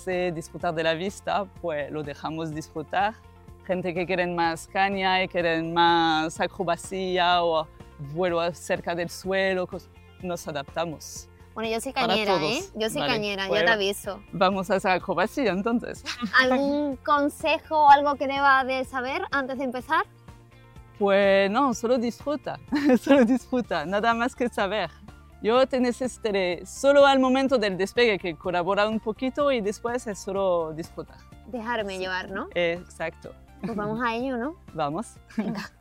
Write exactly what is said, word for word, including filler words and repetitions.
relajarse, disfrutar de la vista, pues lo dejamos disfrutar. Gente que quieren más caña y quieren más acrobacia o vuelo cerca del suelo, nos adaptamos. Bueno, yo soy cañera, ¿eh? Yo soy vale, cañera, pues, yo te aviso. Vamos a hacer acrobacia entonces. ¿Algún consejo o algo que deba de saber antes de empezar? Pues no, solo disfruta, solo disfruta, nada más que saber. Yo te necesitaré solo al momento del despegue que colaborar un poquito y después es solo disfrutar. Dejarme sí. llevar, ¿no? Exacto. Pues vamos a ello, ¿no? Vamos. Venga.